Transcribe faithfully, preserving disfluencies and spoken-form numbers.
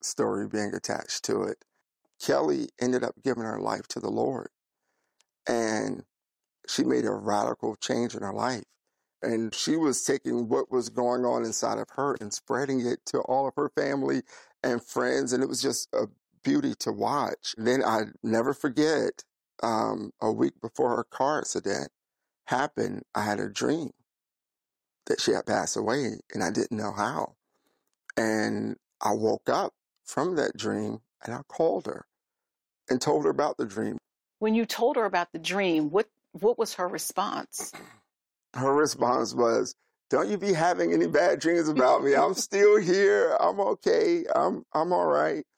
story being attached to it. Kelly ended up giving her life to the Lord, and she made a radical change in her life. And she was taking what was going on inside of her and spreading it to all of her family and friends. And it was just a beauty to watch. And then I never forget, um, a week before her car accident happened, I had a dream that she had passed away, and I didn't know how. And I woke up from that dream, and I called her and told her about the dream. When you told her about the dream, what what was her response? Her response was, "Don't you be having any bad dreams about me. I'm still here. I'm okay. I'm I'm all right."